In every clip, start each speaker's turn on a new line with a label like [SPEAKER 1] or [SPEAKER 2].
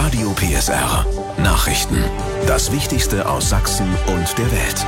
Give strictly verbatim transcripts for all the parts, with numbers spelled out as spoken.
[SPEAKER 1] Radio P S R. Nachrichten. Das Wichtigste aus Sachsen und der Welt.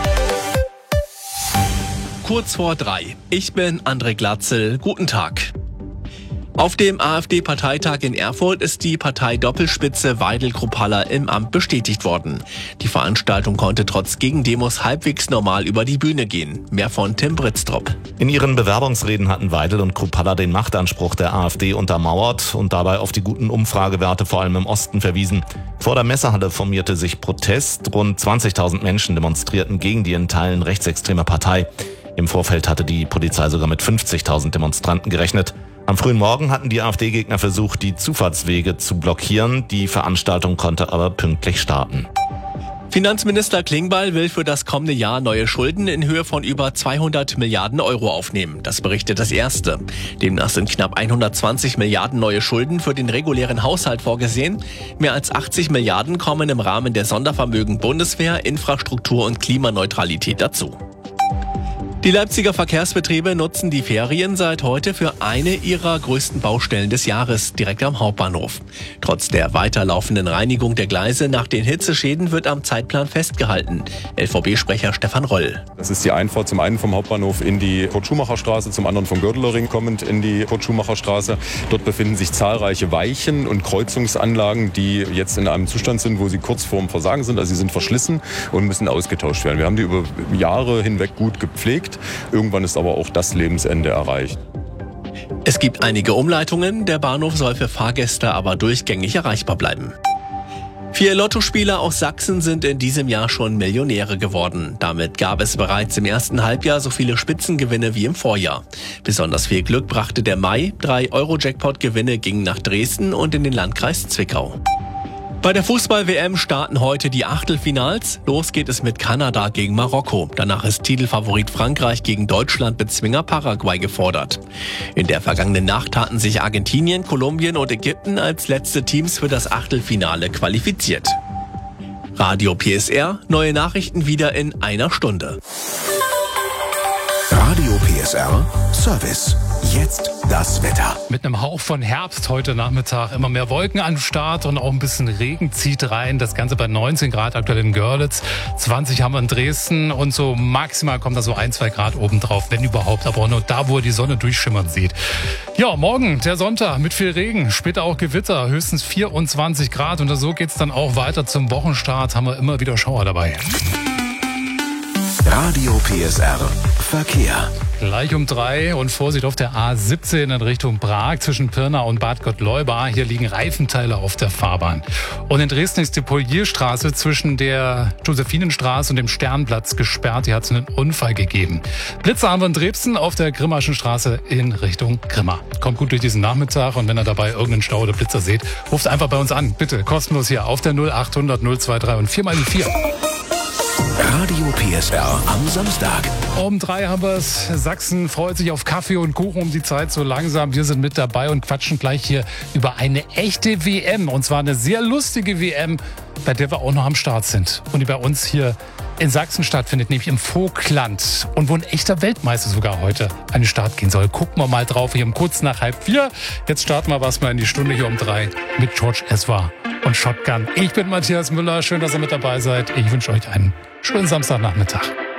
[SPEAKER 2] Kurz vor drei. Ich bin André Glatzel. Guten Tag. Auf dem AfD-Parteitag in Erfurt ist die Partei-Doppelspitze Weidel-Kruppalla im Amt bestätigt worden. Die Veranstaltung konnte trotz Gegendemos halbwegs normal über die Bühne gehen. Mehr von Tim Britztrup.
[SPEAKER 3] In ihren Bewerbungsreden hatten Weidel und Kruppalla den Machtanspruch der AfD untermauert und dabei auf die guten Umfragewerte vor allem im Osten verwiesen. Vor der Messehalle formierte sich Protest. Rund zwanzigtausend Menschen demonstrierten gegen die in Teilen rechtsextreme Partei. Im Vorfeld hatte die Polizei sogar mit fünfzigtausend Demonstranten gerechnet. Am frühen Morgen hatten die AfD-Gegner versucht, die Zufahrtswege zu blockieren. Die Veranstaltung konnte aber pünktlich starten.
[SPEAKER 2] Finanzminister Klingbeil will für das kommende Jahr neue Schulden in Höhe von über zweihundert Milliarden Euro aufnehmen. Das berichtet das Erste. Demnach sind knapp hundertzwanzig Milliarden neue Schulden für den regulären Haushalt vorgesehen. Mehr als achtzig Milliarden kommen im Rahmen der Sondervermögen Bundeswehr, Infrastruktur und Klimaneutralität dazu. Die Leipziger Verkehrsbetriebe nutzen die Ferien seit heute für eine ihrer größten Baustellen des Jahres, direkt am Hauptbahnhof. Trotz der weiterlaufenden Reinigung der Gleise nach den Hitzeschäden wird am Zeitplan festgehalten. L V B-Sprecher Stefan Roll.
[SPEAKER 4] Das ist die Einfahrt zum einen vom Hauptbahnhof in die Kurt-Schumacher-Straße, zum anderen vom Gördelerring kommend in die Kurt-Schumacher-Straße. Dort befinden sich zahlreiche Weichen und Kreuzungsanlagen, die jetzt in einem Zustand sind, wo sie kurz vorm Versagen sind. Also sie sind verschlissen und müssen ausgetauscht werden. Wir haben die über Jahre hinweg gut gepflegt. Irgendwann ist aber auch das Lebensende erreicht.
[SPEAKER 2] Es gibt einige Umleitungen. Der Bahnhof soll für Fahrgäste aber durchgängig erreichbar bleiben. Vier Lottospieler aus Sachsen sind in diesem Jahr schon Millionäre geworden. Damit gab es bereits im ersten Halbjahr so viele Spitzengewinne wie im Vorjahr. Besonders viel Glück brachte der Mai. Drei Euro-Jackpot-Gewinne gingen nach Dresden und in den Landkreis Zwickau. Bei der Fußball-W M starten heute die Achtelfinals. Los geht es mit Kanada gegen Marokko. Danach ist Titelfavorit Frankreich gegen Deutschland Bezwinger Paraguay gefordert. In der vergangenen Nacht hatten sich Argentinien, Kolumbien und Ägypten als letzte Teams für das Achtelfinale qualifiziert. Radio P S R, neue Nachrichten wieder in einer Stunde.
[SPEAKER 1] Radio P S R Service. Jetzt das Wetter.
[SPEAKER 5] Mit einem Hauch von Herbst heute Nachmittag. Immer mehr Wolken am Start und auch ein bisschen Regen zieht rein. Das Ganze bei neunzehn Grad aktuell in Görlitz. zwanzig haben wir in Dresden und so maximal kommt da so ein, zwei Grad oben drauf, wenn überhaupt. Aber auch nur da, wo ihr die Sonne durchschimmern sieht. Ja, morgen der Sonntag mit viel Regen. Später auch Gewitter. Höchstens vierundzwanzig Grad. Und so geht's dann auch weiter zum Wochenstart. Haben wir immer wieder Schauer dabei.
[SPEAKER 1] Radio P S R Verkehr.
[SPEAKER 5] Gleich um drei und Vorsicht auf der A siebzehn in Richtung Prag zwischen Pirna und Bad Gottleuba. Hier liegen Reifenteile auf der Fahrbahn. Und in Dresden ist die Polierstraße zwischen der Josephinenstraße und dem Sternplatz gesperrt. Hier hat es einen Unfall gegeben. Blitzer haben wir in Dresden auf der Grimmaschen Straße in Richtung Grimma. Kommt gut durch diesen Nachmittag und wenn ihr dabei irgendeinen Stau oder Blitzer seht, ruft einfach bei uns an. Bitte, kostenlos hier auf der null achthundert null drei und vier mal die vier.
[SPEAKER 1] Radio P S R am Samstag.
[SPEAKER 5] Um drei haben wir es. Sachsen freut sich auf Kaffee und Kuchen um die Zeit so langsam. Wir sind mit dabei und quatschen gleich hier über eine echte W M. Und zwar eine sehr lustige W M, bei der wir auch noch am Start sind. Und die bei uns hier in Sachsen stattfindet, nämlich im Vogtland. Und wo ein echter Weltmeister sogar heute an den Start gehen soll. Gucken wir mal drauf, hier um kurz nach halb vier. Jetzt starten wir was mal in die Stunde hier um drei mit George Ezra und Shotgun. Ich bin Matthias Müller. Schön, dass ihr mit dabei seid. Ich wünsche euch einen schönen Samstagnachmittag.